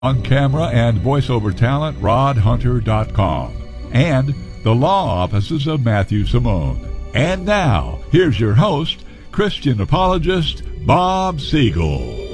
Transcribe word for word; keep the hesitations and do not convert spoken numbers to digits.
On camera and voiceover talent, rod hunter dot com. And the law offices of Matthew Simone. And now, here's your host, Christian apologist Bob Siegel.